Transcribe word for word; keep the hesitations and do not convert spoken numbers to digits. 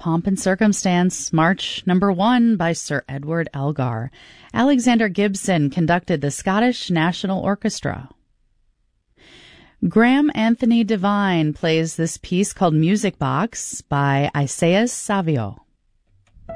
Pomp and Circumstance, March number one by Sir Edward Elgar. Alexander Gibson conducted the Scottish National Orchestra. Graham Anthony Devine plays this piece called Music Box by Isaias Savio.